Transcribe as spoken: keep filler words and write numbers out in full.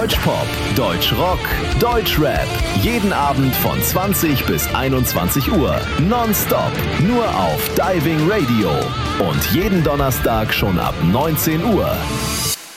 Deutschpop, Deutschrock, Deutschrap. Jeden Abend von zwanzig bis einundzwanzig Uhr. Nonstop. Nur auf Diving Radio. Und jeden Donnerstag schon ab neunzehn Uhr.